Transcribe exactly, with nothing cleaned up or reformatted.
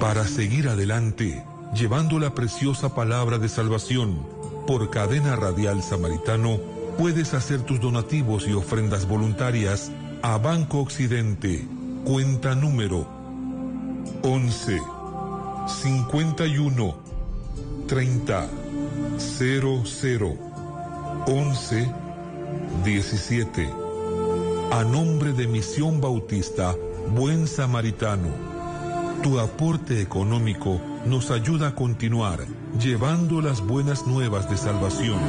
Para seguir adelante, llevando la preciosa palabra de salvación, por Cadena Radial Samaritano, puedes hacer tus donativos y ofrendas voluntarias a Banco Occidente, cuenta número once, cincuenta y uno, treinta, cero cero, once, diecisiete. A nombre de Misión Bautista Buen Samaritano. Tu aporte económico nos ayuda a continuar llevando las buenas nuevas de salvación.